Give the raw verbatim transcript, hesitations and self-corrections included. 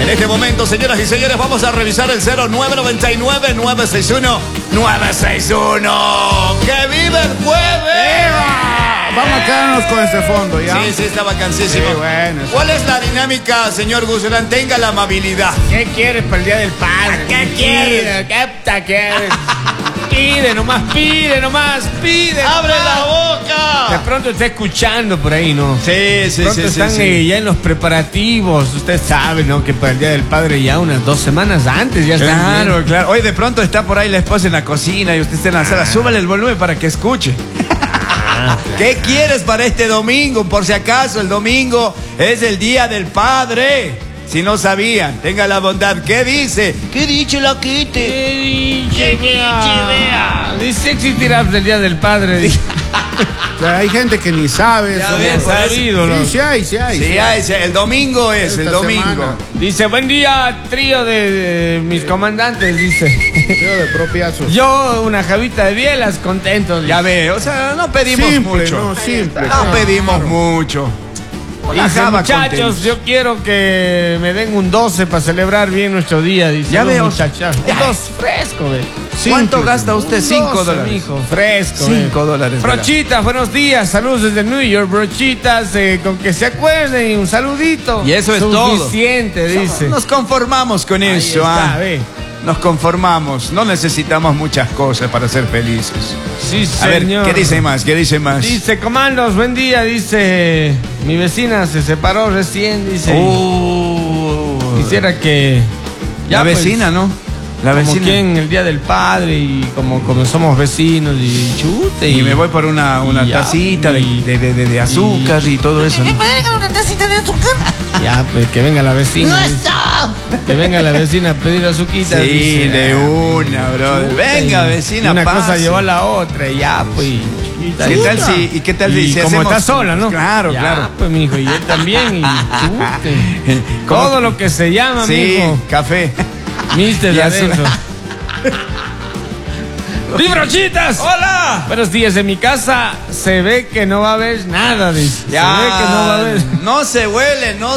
En este momento, señoras y señores, vamos a revisar el cero nueve nueve nueve, nueve seis uno, nueve seis uno. ¡Que vive el jueves! Vamos a quedarnos con ese fondo, ¿ya? Sí, sí, está vacancísimo. Sí, bueno, ¿Cuál es la dinámica, señor Guzmán? Tenga la amabilidad. ¿Qué quieres para el Día del Padre? ¿Qué quieres? ¿Qué puta quieres? Pide nomás, pide nomás, pide. ¡Abre nomás. la boca! De pronto está escuchando por ahí, ¿no? Sí, sí, De pronto sí, están sí, sí. eh, ya en los preparativos. Usted sabe, ¿no? Que para el Día del Padre ya unas dos semanas antes ya están. Claro, bien. claro. Hoy de pronto está por ahí la esposa en la cocina y usted está en la sala. Súbale el volumen para que escuche. ¿Qué quieres para este domingo? Por si acaso, el domingo es el Día del Padre. Si no sabían, tenga la bondad. ¿Qué dice? ¿Qué dice la Kite? ¿Qué dice, vea? Dice existirá el Día del Padre. Dice. O sea, hay gente que ni sabe. Ya eso, ves, ¿no? ¿sabes? Sabido, ¿no? Sí, Sí hay, sí hay. Sí, sí ah, ese- el domingo es, el Esta domingo. semana. Dice, buen día, trío de, de mis comandantes, dice. Trío de propiazos. Yo, una javita de bielas, contentos. Ya ve, o sea, no pedimos Simple, mucho. no, simple. No Claro. pedimos mucho. Una Dice, java muchachos, contentos. yo quiero que me den un doce para celebrar bien nuestro día. Dice, Ya los veo. muchachos. Ya. Un doce fresco, ve. ¿Cuánto Simple, gasta ve. usted? Un Cinco doce, dólares. mijo, fresco. Cinco ve. dólares, ¿verdad? Brochitas, buenos días. Saludos desde New York, brochitas. eh, con que se acuerden y un saludito. Y eso es todo. Suficiente, dice. Nos conformamos con Ahí eso, está, ah. ve. Nos conformamos. No necesitamos muchas cosas para ser felices. Sí, A ver, señor. ¿qué dice más? ¿Qué dice más? Dice, comandos, buen día, dice, mi vecina se separó recién, dice, Uh, quisiera que... la pues, vecina, ¿no? La como vecina. quien el día del padre y como, como somos vecinos y chute Y me voy por una, una y ya, tacita de, y- de, de- de- de azúcar y, todo eso, ¿no? una tacita de azúcar? Ya, pues que venga la vecina. ¡No dice, está! que venga la vecina a pedir azuquita. Sí, dice, de ah, una, brother. chuta, Venga, y- vecina, y una pase. cosa llevó a la otra y ya, pues... y- ¿Qué tal si, y qué tal si, Y si como hacemos- está sola, ¿no? Claro, Ya, claro. pues, mijo, y él también, y chute. ¿Cómo? Todo lo que se llama, Sí, mijo. café. Mister Y de azul- adentro. ¡Librochitas! ¡Hola! Buenos días, en mi casa se ve que no va a haber nada, dice. Ya, Se ve que no va a haber. no se huele, no